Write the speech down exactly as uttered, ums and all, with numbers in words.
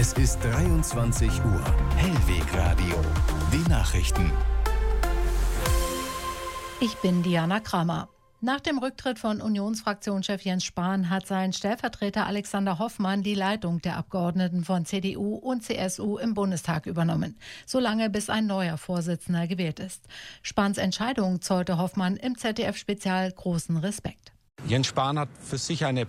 Es ist dreiundzwanzig Uhr. Hellweg Radio. Die Nachrichten. Ich bin Diana Kramer. Nach dem Rücktritt von Unionsfraktionschef Jens Spahn hat sein Stellvertreter Alexander Hoffmann die Leitung der Abgeordneten von C D U und C S U im Bundestag übernommen, solange bis ein neuer Vorsitzender gewählt ist. Spahns Entscheidung zollte Hoffmann im Z D F-Spezial großen Respekt. Jens Spahn hat für sich eine